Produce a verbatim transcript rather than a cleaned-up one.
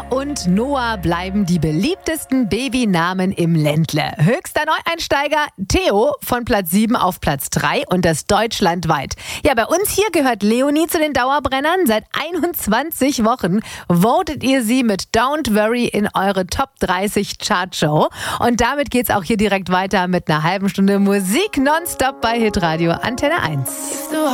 Lea und Noah bleiben die beliebtesten Babynamen im Ländle. Höchster Neueinsteiger Theo von Platz sieben auf Platz drei und das deutschlandweit. Ja, bei uns hier gehört Leonie zu den Dauerbrennern. Seit einundzwanzig Wochen votet ihr sie mit Don't Worry in eure Top dreißig Chartshow. Und damit geht's auch hier direkt weiter mit einer halben Stunde Musik nonstop bei Hitradio Antenne eins.